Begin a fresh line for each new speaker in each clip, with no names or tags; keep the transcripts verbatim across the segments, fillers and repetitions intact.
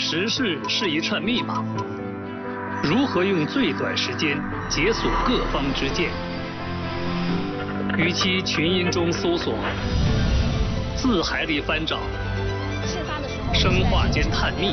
时事是一串密码，如何用最短时间解锁各方之见？与其群音中搜索，字海里翻找，生化间探秘，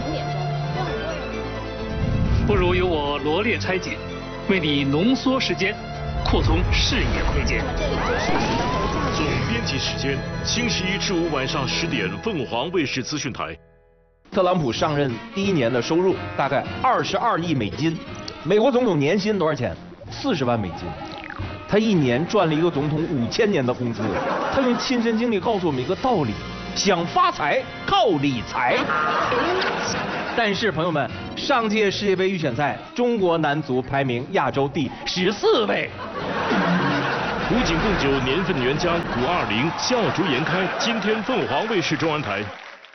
不如由我罗列拆解，为你浓缩时间，扩充视野空间。
总编辑时间：星期一至五晚上十点，凤凰卫视资讯台。
特朗普上任第一年的收入大概二十二亿美金，美国总统年薪多少钱？四十万美金。他一年赚了一个总统五千年的工资。他用亲身经历告诉我们一个道理：想发财靠理财。但是朋友们，上届世界杯预选赛，中国男足排名亚洲第十四位。
古井贡酒年份原浆古二零笑逐颜开，今天凤凰卫视中文台。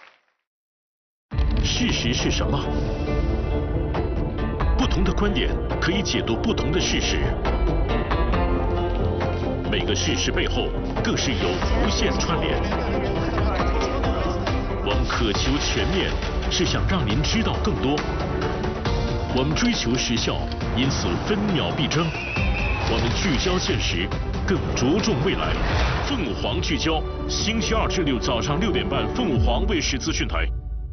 事实是什么？不同的观点可以解读不同的事实，每个事实背后更是有无限串联。我们渴求全面，是想让您知道更多。我们追求时效，因此分秒必争。我们聚焦现实，更着重未来。凤凰聚焦，星期二至六早上六点半，凤凰卫视资讯台。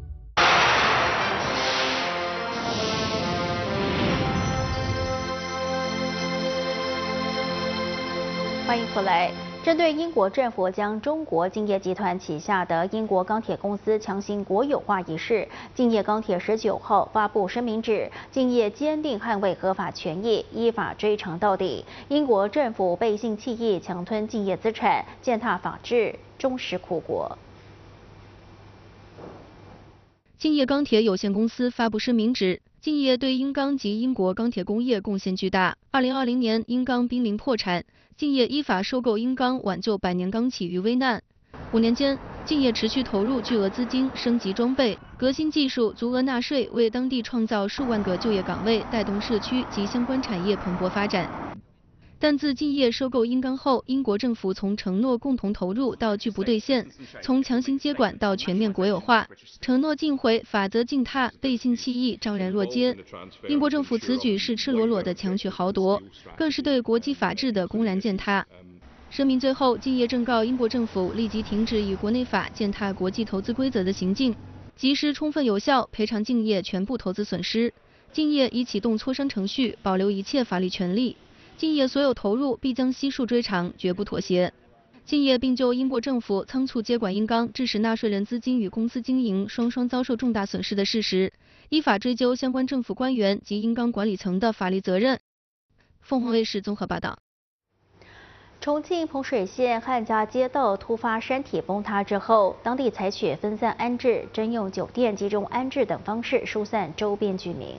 欢迎回来。针对英国政府将中国敬业集团旗下的英国钢铁公司强行国有化一事，敬业钢铁十九号发布声明指，敬业坚定捍卫合法权益，依法追偿到底。英国政府背信弃义，强吞敬业资产，践踏法治，忠实苦国。
敬业钢铁有限公司发布声明指，敬业对英钢及英国钢铁工业贡献巨大。二零二零年，英钢濒临破产。敬业依法收购英钢，挽救百年钢企于危难。五年间，敬业持续投入巨额资金，升级装备、革新技术，足额纳税，为当地创造数万个就业岗位，带动社区及相关产业蓬勃发展。但自敬业收购英钢后，英国政府从承诺共同投入到拒不兑现，从强行接管到全面国有化，承诺尽毁，法则尽踏，背信弃义，昭然若揭。英国政府此举是赤裸裸的强取豪夺，更是对国际法治的公然践踏。声明最后，敬业正告英国政府立即停止以国内法践踏国际投资规则的行径，及时充分有效赔偿敬业全部投资损失。敬业已启动磋商程序，保留一切法律权利。敬业所有投入必将悉数追偿，绝不妥协。敬业并就英国政府仓促接管英钢，致使纳税人资金与公司经营双双遭受重大损失的事实，依法追究相关政府官员及英钢管理层的法律责任。凤凰卫视综合报道。
重庆彭水县汉家街道突发山体崩塌之后，当地采取分散安置、征用酒店集中安置等方式疏散周边居民。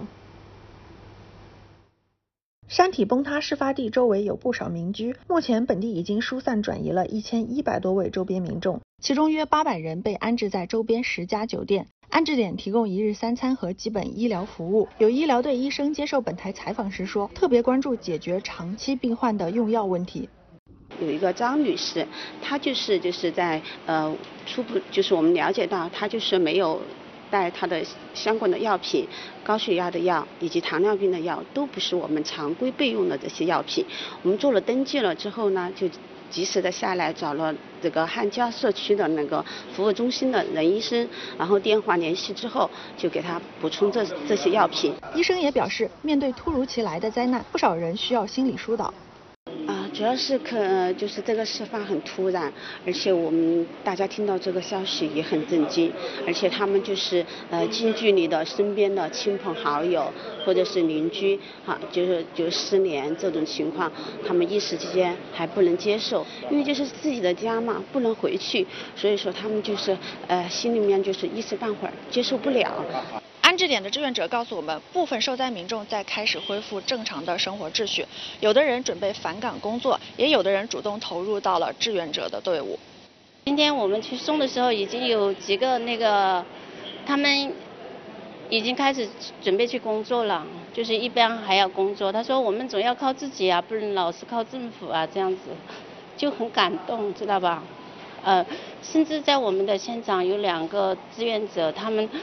山体崩塌事发地周围有不少民居，目前本地已经疏散转移了一千一百多位周边民众，其中约八百人被安置在周边十家酒店。安置点提供一日三餐和基本医疗服务。有医疗队医生接受本台采访时说，特别关注解决长期病患的用药问题。
有一个张女士，她就是就是在呃初步就是我们了解到，她就是没有带她的相关的药品，高血压的药以及糖尿病的药都不是我们常规备用的这些药品。我们做了登记了之后呢，就及时的下来找了这个汉家社区的那个服务中心的任医生，然后电话联系之后，就给他补充这这些药品。
医生也表示，面对突如其来的灾难，不少人需要心理疏导。
啊，主要是可就是这个事发很突然，而且我们大家听到这个消息也很震惊，而且他们就是呃近距离的身边的亲朋好友或者是邻居啊，就是就失联这种情况，他们一时之间还不能接受，因为就是自己的家嘛，不能回去，所以说他们就是呃心里面就是一时半会儿接受不了。
安置点的志愿者告诉我们，部分受灾民众在开始恢复正常的生活秩序，有的人准备返岗工作，也有的人主动投入到了志愿者的队伍。
今天我们去送的时候，已经有几个那个他们已经开始准备去工作了，就是一边还要工作。他说我们总要靠自己啊，不能老是靠政府啊，这样子就很感动，知道吧？呃，甚至在我们的现场有两个志愿者，他们。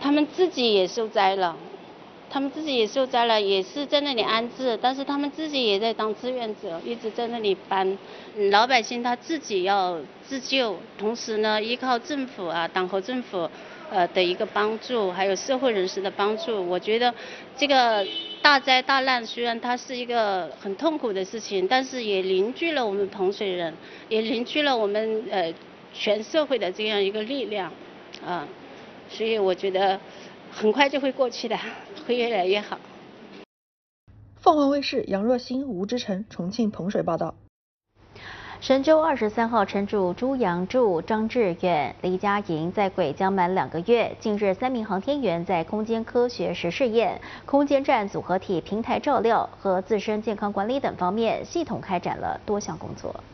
他们自己也受灾了。他们自己也受灾了，也是在那里安置，但是他们自己也在当志愿者，一直在那里搬。老百姓他自己要自救，同时呢，依靠政府啊、党和政府呃的一个帮助，还有社会人士的帮助。我觉得这个大灾大难虽然它是一个很痛苦的事情，但是也凝聚了我们彭水人，也凝聚了我们呃全社会的这样一个力量啊，所以我觉得很快就会过去的。会越来越好。
凤凰卫视杨若欣、吴之晨重庆彭水报道。
神舟二十三号乘组朱杨柱、张志远、李佳莹在轨将满两个月。近日，三名航天员在空间科学实试验、空间站组合体平台照料和自身健康管理等方面，系统开展了多项工作。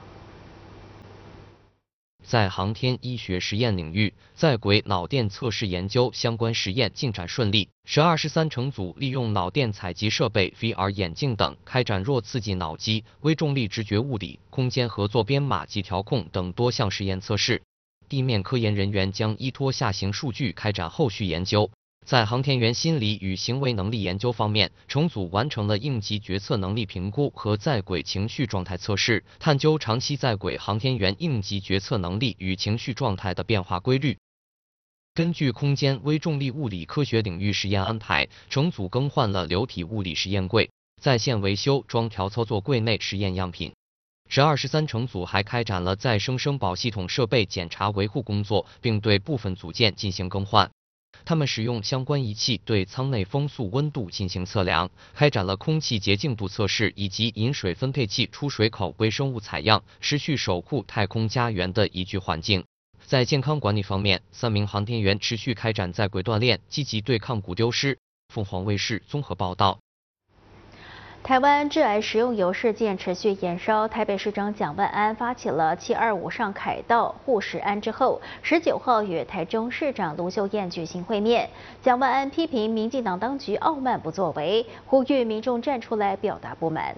在航天医学实验领域，在轨脑电测试研究相关实验进展顺利。神二十三乘组利用脑电采集设备、V R 眼镜等，开展弱刺激脑机、微重力直觉物理、空间合作编码及调控等多项实验测试。地面科研人员将依托下行数据开展后续研究。在航天员心理与行为能力研究方面，乘组完成了应急决策能力评估和在轨情绪状态测试，探究长期在轨航天员应急决策能力与情绪状态的变化规律。根据空间微重力物理科学领域实验安排，乘组更换了流体物理实验柜，在线维修装调操作柜内实验样品。神二十三乘组还开展了再生生保系统设备检查维护工作，并对部分组件进行更换。他们使用相关仪器对舱内风速温度进行测量，开展了空气洁净度测试以及饮水分配器出水口微生物采样，持续守护太空家园的宜居环境。在健康管理方面，三名航天员持续开展在轨锻炼，积极对抗骨丢失。凤凰卫视综合报道。
台湾致癌食用油事件持续延烧，台北市长蒋万安发起了七二五上凯道护食安之后，十九号与台中市长卢秀燕举行会面。蒋万安批评民进党当局傲慢不作为，呼吁民众站出来表达不满。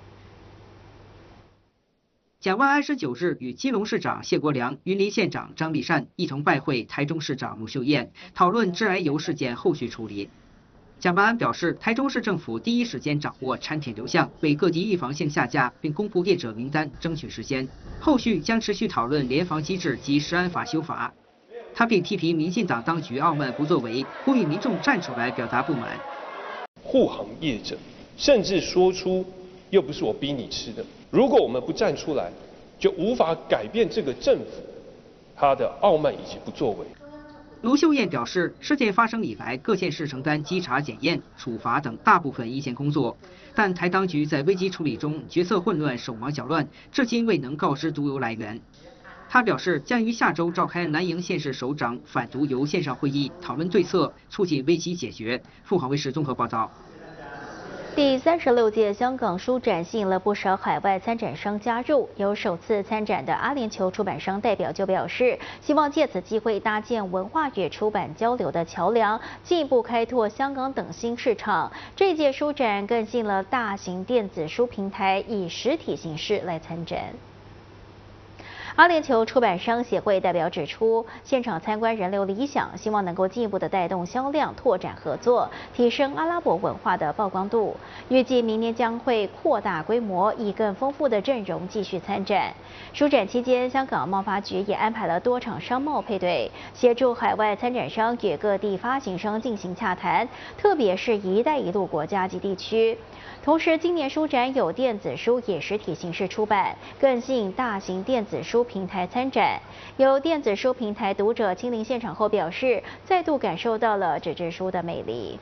蒋万安十九日与基隆市长谢国良、云林县长张丽善一同拜会台中市长卢秀燕，讨论致癌油事件后续处理。蒋万安表示，台中市政府第一时间掌握产品流向，为各级预防性下架，并公布业者名单，争取时间。后续将持续讨论联防机制及食安法修法。他并批评民进党当局傲慢不作为，呼吁民众站出来表达不满。
护航业者甚至说出“又不是我逼你吃的”，如果我们不站出来，就无法改变这个政府他的傲慢以及不作为。
卢秀燕表示，事件发生以来，各县市承担稽查、检验、处罚等大部分一线工作，但台当局在危机处理中决策混乱、手忙脚乱，至今未能告知毒油来源。他表示，将于下周召开南营县市首长反毒油线上会议，讨论对策，促进危机解决。凤凰卫视综合报道。
第三十六届香港书展吸引了不少海外参展商加入，有首次参展的阿联酋出版商代表就表示，希望借此机会搭建文化与出版交流的桥梁，进一步开拓香港等新市场。这届书展更吸引了大型电子书平台以实体形式来参展。阿联酋出版商协会代表指出，现场参观人流理想，希望能够进一步的带动销量，拓展合作，提升阿拉伯文化的曝光度。预计明年将会扩大规模，以更丰富的阵容继续参展。书展期间，香港贸发局也安排了多场商贸配对，协助海外参展商与各地发行商进行洽谈，特别是“一带一路”国家及地区。同时，今年书展有电子书以实体形式出版，更吸引大型电子书平台参展。有电子书平台读者亲临现场后表示，再度感受到了纸质书的魅力。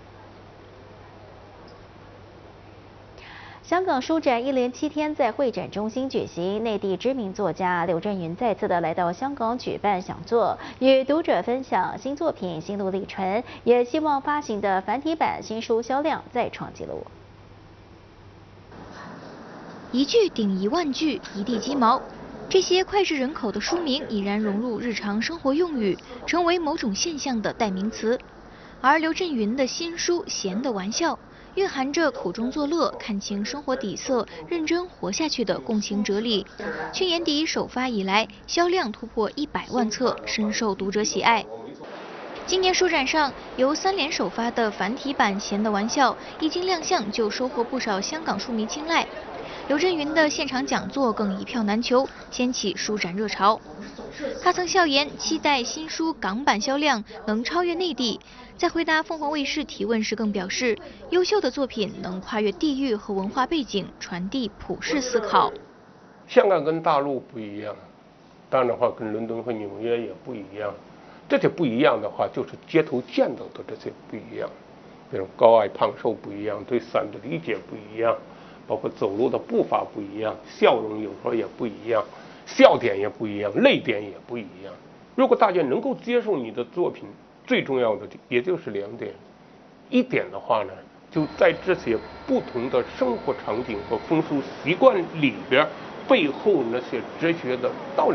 香港书展一连七天在会展中心举行，内地知名作家刘震云再次的来到香港举办讲座，与读者分享新作品、心路历程，也希望发行的繁体版新书销量再创纪录。
一句顶一万句，一地鸡毛。这些脍炙人口的书名已然融入日常生活用语，成为某种现象的代名词。而刘震云的新书《闲的玩笑》，蕴含着苦中作乐、看清生活底色、认真活下去的共情哲理。去年底首发以来，销量突破一百万册，深受读者喜爱。 今年书展上，由三联首发的繁体版《闲的玩笑》一经亮相就收获不少香港书迷青睐。刘震云的现场讲座更一票难求，掀起书展热潮。他曾笑言期待新书港版销量能超越内地。在回答凤凰卫视提问时，更表示，优秀的作品能跨越地域和文化背景，传递普世思考。
香港跟大陆不一样，当然的话跟伦敦和纽约也不一样。这些不一样的话，就是街头见到的这些不一样，比如高矮胖瘦不一样，对伞的理解不一样，包括走路的步伐不一样，笑容有时候也不一样，笑点也不一样，泪点也不一样。如果大家能够接受你的作品，最重要的也就是两点。一点的话呢，就在这些不同的生活场景和风俗习惯里边，背后那些哲学的道理。